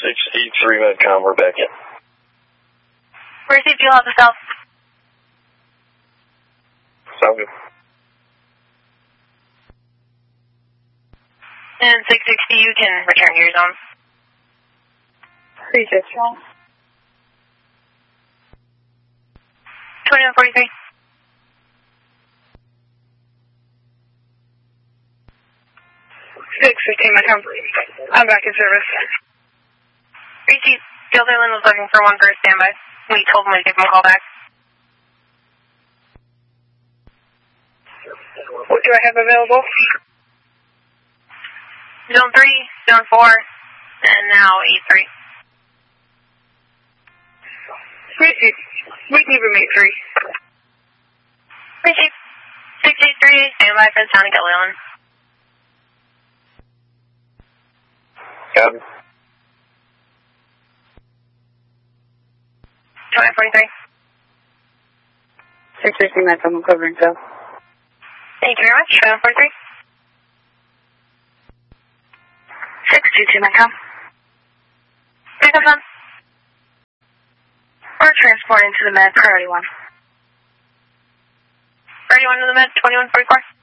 683 Medcom, we're back in. Received, you'll have the south. Sound good. And 660, you can return to your zone. 36. 2143. 615, Medcom. I'm back in service. Received, Field Island was looking for one for a standby. We told him we'd give him a call back. What do I have available? Zone 3, Zone 4, and now 83. Received. Receiver mate 3. Received, 683, standby for the town of Gully Island. Copy. 2143. 616, Medcom, I'm covering south. Thank you very much. 2143. 622, Medcom. Pickup on. We're transporting to the med, priority 1. Priority 1 to the med, 2144.